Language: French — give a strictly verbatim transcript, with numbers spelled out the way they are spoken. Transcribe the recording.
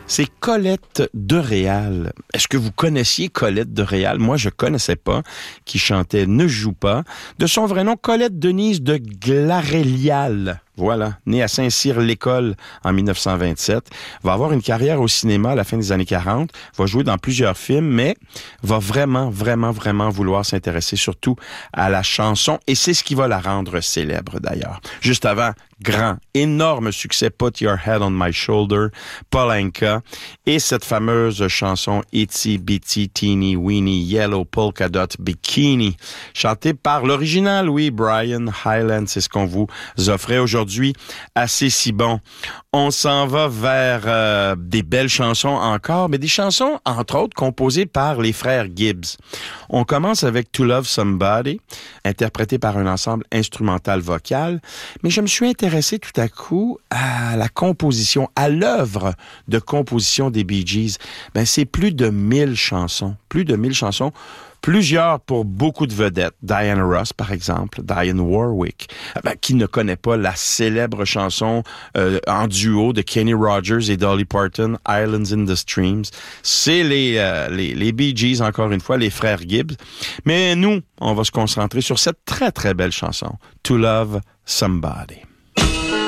C'est Colette de Réal. Est-ce que vous connaissiez Colette de Réal? Moi, je connaissais pas, qui chantait Ne joue pas. De son vrai nom, Colette Denise de Glarélial. Voilà, née à Saint-Cyr-l'École en dix-neuf cent vingt-sept, va avoir une carrière au cinéma à la fin des années quarante, va jouer dans plusieurs films, mais va vraiment, vraiment, vraiment vouloir s'intéresser surtout à la chanson, et c'est ce qui va la rendre célèbre d'ailleurs. Juste avant, grand, énorme succès, Put Your Head on My Shoulder, Polanka, et cette fameuse chanson Itsy Bitsy Teeny Weeny Yellow Polka Dot Bikini, chantée par l'original, oui, Brian Hyland, c'est ce qu'on vous offrait aujourd'hui. Assez si bon. On s'en va vers euh, des belles chansons encore, mais des chansons, entre autres, composées par les frères Gibbs. On commence avec To Love Somebody, interprété par un ensemble instrumental vocal, mais je me suis intéressé tout à coup à la composition, à l'œuvre de composition des Bee Gees. Ben, c'est plus de mille chansons, plus de mille chansons. Plusieurs pour beaucoup de vedettes. Diana Ross, par exemple, Dionne Warwick, ben, qui ne connaît pas la célèbre chanson euh, en duo de Kenny Rogers et Dolly Parton, Islands in the Streams. C'est les, euh, les, les Bee Gees, encore une fois, les frères Gibbs. Mais nous, on va se concentrer sur cette très, très belle chanson, To Love Somebody.